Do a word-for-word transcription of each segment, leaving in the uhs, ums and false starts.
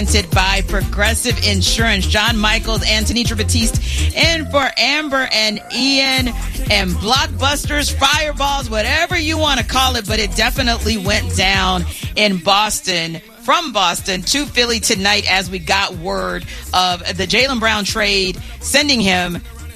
By Progressive Insurance. John Michaels and Tanitra Batiste in for Amber and Ian, and blockbusters, fireballs, whatever you want to call it, but it definitely went down in Boston. From Boston to Philly tonight as we got word of the Jaylen Brown trade, sending him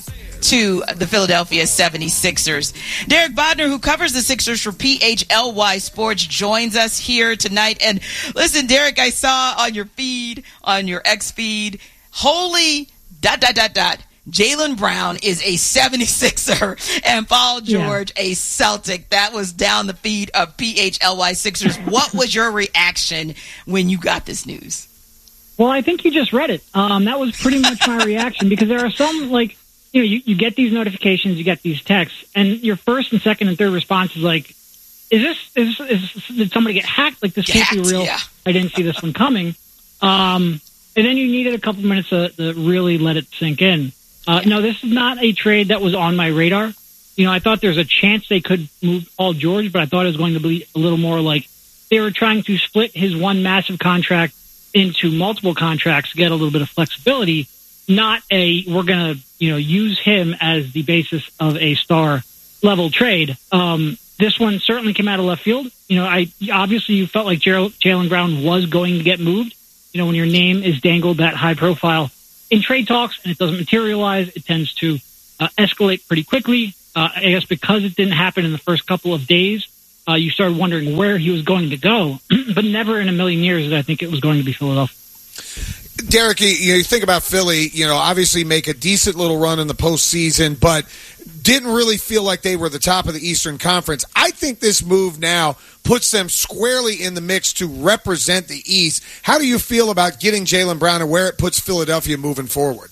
to the Philadelphia seventy-sixers. Derek Bodner, who covers the Sixers for P H L Y Sports, joins us here tonight. And listen, Derek, I saw on your feed, on your X feed, holy dot, dot, dot, dot, Jaylen Brown is a seventy-sixer and Paul George yeah. a Celtic. That was down the feed of P H L Y Sixers. What was your reaction when you got this news? Well, I think you just read it. Um, that was pretty much my reaction, because there are some, like, you know, you, you get these notifications, you get these texts, and your first and second and third response is like, is this, is, is did somebody get hacked? Like, this can't be real. Yeah. I didn't see this one coming. Um, and then you needed a couple minutes to, to really let it sink in. Uh, no, this is not a trade that was on my radar. You know, I thought there's a chance they could move Paul George, but I thought it was going to be a little more like they were trying to split his one massive contract into multiple contracts to get a little bit of flexibility, not a, we're going to, you know, use him as the basis of a star level trade. Um, this one certainly came out of left field. You know, I obviously you felt like Jaylen Brown was going to get moved. You know, when your name is dangled that high profile in trade talks and it doesn't materialize, it tends to uh, escalate pretty quickly. Uh, I guess because it didn't happen in the first couple of days, uh, you started wondering where he was going to go, but never in a million years did I think it was going to be Philadelphia. Derek, you, you think about Philly, you know, obviously make a decent little run in the postseason, but didn't really feel like they were the top of the Eastern Conference. I think this move now puts them squarely in the mix to represent the East. How do you feel about getting Jaylen Brown and where it puts Philadelphia moving forward?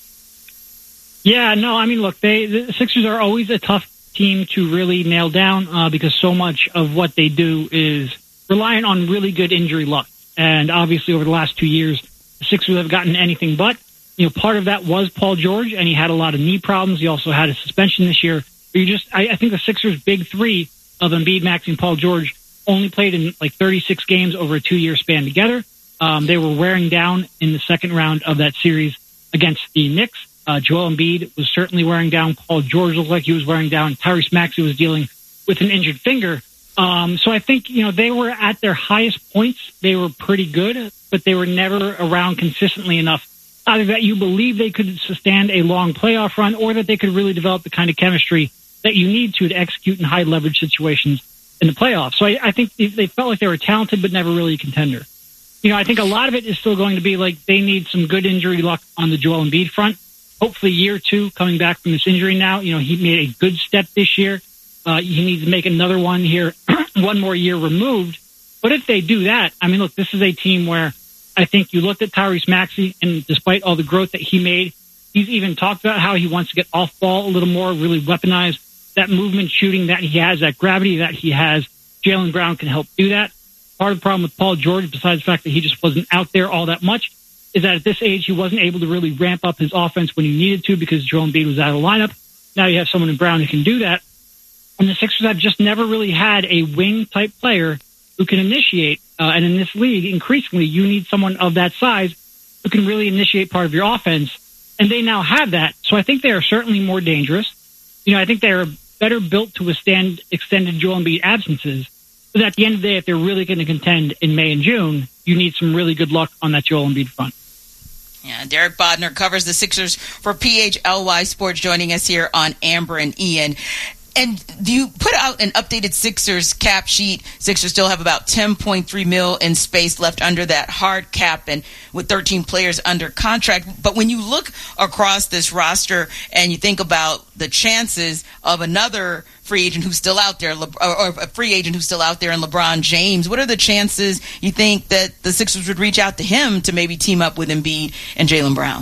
Yeah, no, I mean, look, they the Sixers are always a tough team to really nail down uh, because so much of what they do is reliant on really good injury luck. And obviously over the last two years, the Sixers have gotten anything but. You know, part of that was Paul George, and he had a lot of knee problems. He also had a suspension this year. But you just, I, I think the Sixers' big three of Embiid, Maxey, and Paul George only played in like thirty-six games over a two-year span together. Um, they were wearing down in the second round of that series against the Knicks. Uh, Joel Embiid was certainly wearing down. Paul George looked like he was wearing down. Tyrese Maxey was dealing with an injured finger. Um, so I think, you know, they were at their highest points. They were pretty good, but they were never around consistently enough, either that you believe they could sustain a long playoff run or that they could really develop the kind of chemistry that you need to to execute in high leverage situations in the playoffs. So I, I think they felt like they were talented, but never really a contender. You know, I think a lot of it is still going to be like they need some good injury luck on the Joel Embiid front. Hopefully year two coming back from this injury now, you know, he made a good step this year. Uh, he needs to make another one here, one more year removed. But if they do that, I mean, look, this is a team where I think you looked at Tyrese Maxey, and despite all the growth that he made, he's even talked about how he wants to get off ball a little more, really weaponize that movement shooting that he has, that gravity that he has. Jaylen Brown can help do that. Part of the problem with Paul George, besides the fact that he just wasn't out there all that much, is that at this age, he wasn't able to really ramp up his offense when he needed to because Joel Embiid was out of the lineup. Now you have someone in Brown who can do that. And the Sixers have just never really had a wing-type player who can initiate. Uh, and in this league, increasingly, you need someone of that size who can really initiate part of your offense. And they now have that. So I think they are certainly more dangerous. You know, I think they are better built to withstand extended Joel Embiid absences. But at the end of the day, if they're really going to contend in May and June, you need some really good luck on that Joel Embiid front. Yeah, Derek Bodner covers the Sixers for P H L Y Sports, joining us here on Amber and Ian. And you put out an updated Sixers cap sheet. Sixers still have about ten point three mil in space left under that hard cap, and with thirteen players under contract. But when you look across this roster and you think about the chances of another free agent who's still out there, or a free agent who's still out there in LeBron James, what are the chances you think that the Sixers would reach out to him to maybe team up with Embiid and Jaylen Brown?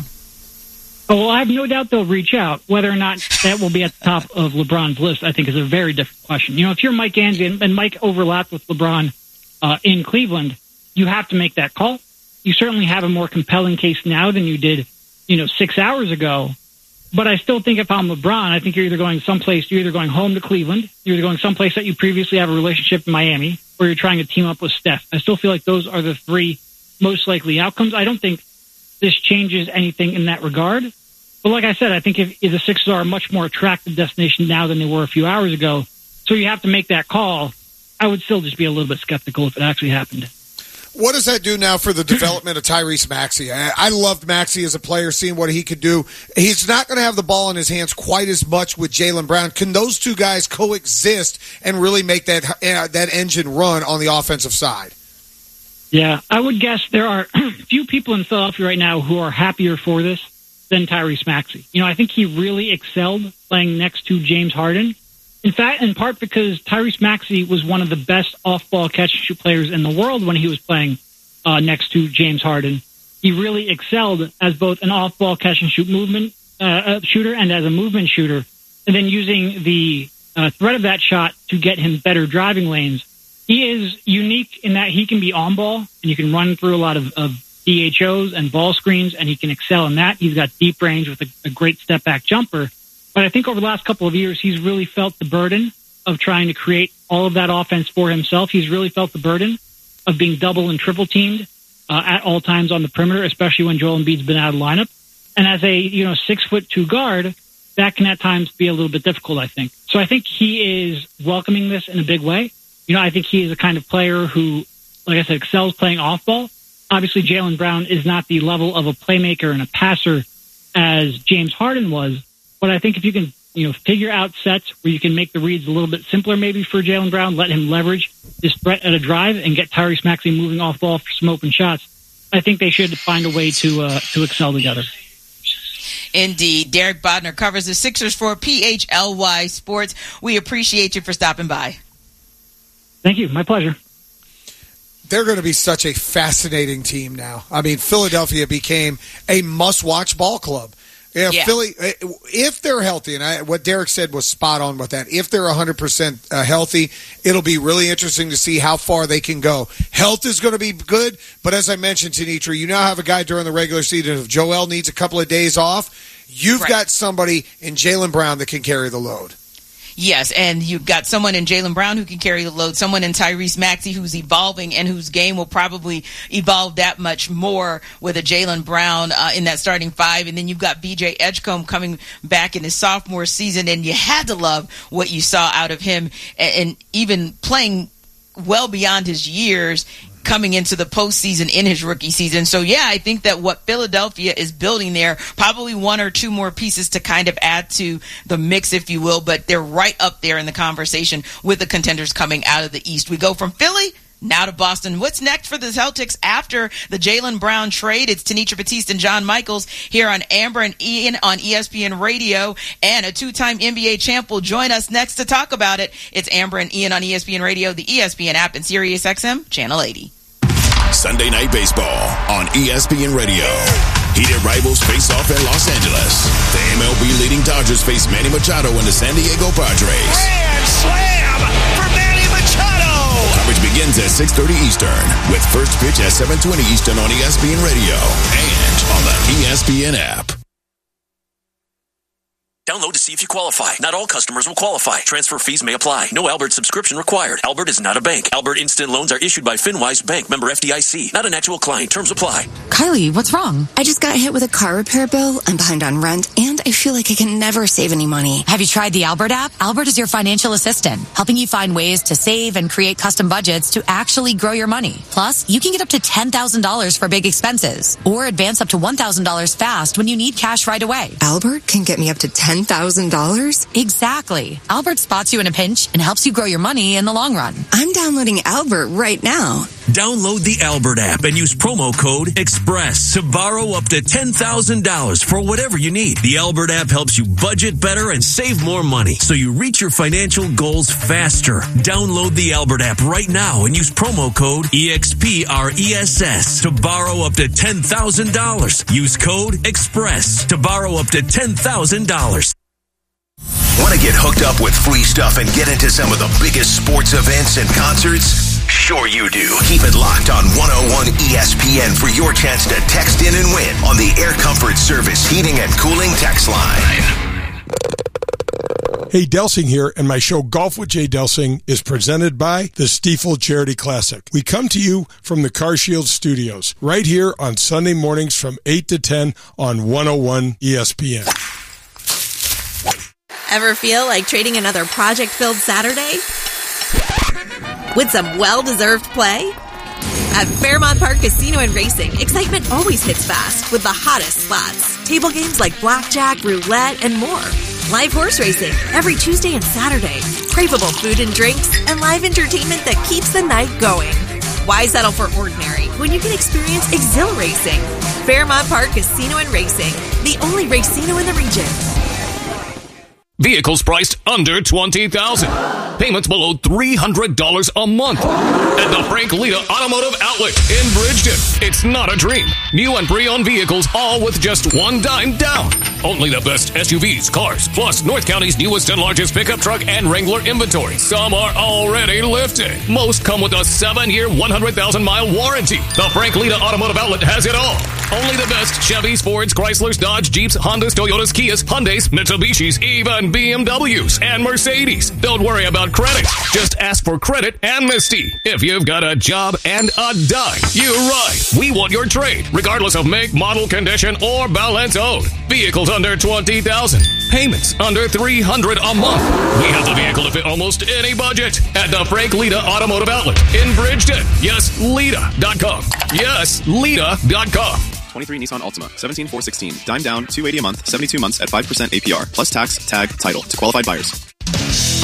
Oh, well, I have no doubt they'll reach out. Whether or not that will be at the top of LeBron's list, I think, is a very different question. You know, if you're Mike Anzia, and Mike overlapped with LeBron uh, in Cleveland, you have to make that call. You certainly have a more compelling case now than you did, you know, six hours ago. But I still think if I'm LeBron, I think you're either going someplace, you're either going home to Cleveland, you're either going someplace that you previously have a relationship in Miami, or you're trying to team up with Steph. I still feel like those are the three most likely outcomes. I don't think this changes anything in that regard. But like I said, I think if, if the Sixers are a much more attractive destination now than they were a few hours ago, so you have to make that call, I would still just be a little bit skeptical if it actually happened. What does that do now for the development of Tyrese Maxey? I, I loved Maxey as a player, seeing what he could do. He's not going to have the ball in his hands quite as much with Jaylen Brown. Can those two guys coexist and really make that uh, that engine run on the offensive side? Yeah, I would guess there are few people in Philadelphia right now who are happier for this than Tyrese Maxey. You know, I think he really excelled playing next to James Harden. In fact, in part because Tyrese Maxey was one of the best off-ball catch-and-shoot players in the world when he was playing uh, next to James Harden. He really excelled as both an off-ball catch-and-shoot movement uh, shooter and as a movement shooter, and then using the uh, threat of that shot to get him better driving lanes. He is unique in that he can be on-ball, and you can run through a lot of, of D H Os and ball screens, and he can excel in that. He's got deep range with a, a great step-back jumper. But I think over the last couple of years, he's really felt the burden of trying to create all of that offense for himself. He's really felt the burden of being double and triple teamed uh, at all times on the perimeter, especially when Joel Embiid's been out of the lineup. And as a, you know, six foot two guard, that can at times be a little bit difficult, I think. So I think he is welcoming this in a big way. You know, I think he is a kind of player who, like I said, excels playing off ball. Obviously, Jaylen Brown is not the level of a playmaker and a passer as James Harden was. But I think if you can, you know, figure out sets where you can make the reads a little bit simpler maybe for Jaylen Brown, let him leverage his threat at a drive and get Tyrese Maxey moving off ball for some open shots, I think they should find a way to uh, to excel together. Indeed. Derek Bodner covers the Sixers for P H L Y Sports. We appreciate you for stopping by. Thank you. My pleasure. They're going to be such a fascinating team now. I mean, Philadelphia became a must-watch ball club. Yeah, yeah, Philly, if they're healthy, and I, what Derek said was spot on with that, if they're one hundred percent uh, healthy, it'll be really interesting to see how far they can go. Health is going to be good, but as I mentioned, Tenitra, you now have a guy during the regular season. If Joel needs a couple of days off, you've right. got somebody in Jaylen Brown that can carry the load. Yes, and you've got someone in Jaylen Brown who can carry the load, someone in Tyrese Maxey who's evolving and whose game will probably evolve that much more with a Jaylen Brown uh, in that starting five. And then you've got B J Edgecombe coming back in his sophomore season, and you had to love what you saw out of him, and, and even playing well beyond his years coming into the postseason in his rookie season. So, yeah, I think that what Philadelphia is building there, probably one or two more pieces to kind of add to the mix, if you will, but they're right up there in the conversation with the contenders coming out of the East. We go from Philly now to Boston. What's next for the Celtics after the Jaylen Brown trade? It's Tenitra Batiste and John Michaels here on Amber and Ian on E S P N Radio, and a two-time N B A champ will join us next to talk about it. It's Amber and Ian on E S P N Radio, the E S P N app, and Sirius X M Channel eighty. Sunday Night Baseball on E S P N Radio. Heated rivals face off in Los Angeles. The M L B leading Dodgers face Manny Machado and the San Diego Padres. Grand slam for Manny Machado! Coverage begins at six thirty Eastern with first pitch at seven twenty Eastern on E S P N Radio and on the E S P N app. Download to see if you qualify. Not all customers will qualify. Transfer fees may apply. No Albert subscription required. Albert is not a bank. Albert Instant Loans are issued by FinWise Bank, member F D I C. Not an actual client. Terms apply. Kylie, what's wrong? I just got hit with a car repair bill. I'm behind on rent, and I feel like I can never save any money. Have you tried the Albert app? Albert is your financial assistant, helping you find ways to save and create custom budgets to actually grow your money. Plus, you can get up to ten thousand dollars for big expenses, or advance up to one thousand dollars fast when you need cash right away. Albert can get me up to ten thousand dollars? Exactly. Albert spots you in a pinch and helps you grow your money in the long run. I'm downloading Albert right now. Download the Albert app and use promo code EXPRESS to borrow up to ten thousand dollars for whatever you need. The Albert app helps you budget better and save more money so you reach your financial goals faster. Download the Albert app right now and use promo code EXPRESS to borrow up to ten thousand dollars. Use code EXPRESS to borrow up to ten thousand dollars. Want to get hooked up with free stuff and get into some of the biggest sports events and concerts? Sure you do. Keep it locked on one oh one E S P N for your chance to text in and win on the Air Comfort Service Heating and Cooling text line. Hey, Delsing here, and my show Golf with Jay Delsing is presented by the Stiefel Charity Classic. We come to you from the CarShield Studios, right here on Sunday mornings from eight to ten on one oh one E S P N. Ever feel like trading another project-filled Saturday with some well-deserved play? At Fairmont Park Casino and Racing, excitement always hits fast with the hottest slots, table games like blackjack, roulette, and more. Live horse racing every Tuesday and Saturday, craveable food and drinks, and live entertainment that keeps the night going. Why settle for ordinary when you can experience exhilarating? Fairmont Park Casino and Racing, the only racino in the region. Vehicles priced under twenty thousand dollars. Payments below three hundred dollars a month. At the Frank Lita Automotive Outlet in Bridgeton. It's not a dream. New and pre-owned vehicles, all with just one dime down. Only the best S U Vs, cars, plus North County's newest and largest pickup truck and Wrangler inventory. Some are already lifted. Most come with a seven-year, one hundred thousand mile warranty. The Frank Lita Automotive Outlet has it all. Only the best Chevys, Fords, Chryslers, Dodge, Jeeps, Hondas, Toyotas, Kias, Hyundais, Mitsubishis, even B M Ws and Mercedes. Don't worry about credit. Just ask for credit amnesty. If you've got a job and a dime, you're right. We want your trade, regardless of make, model, condition, or balance owed. Vehicles under twenty thousand dollars. Payments under three hundred dollars a month. We have the vehicle to fit almost any budget at the Frank Lita Automotive Outlet in Bridgeton. Yes, Lita dot com. Yes, Lita dot com. twenty-three Nissan Altima, seventeen four sixteen, dime down, two eighty a month, seventy-two months at five percent A P R, plus tax, tag, title to qualified buyers.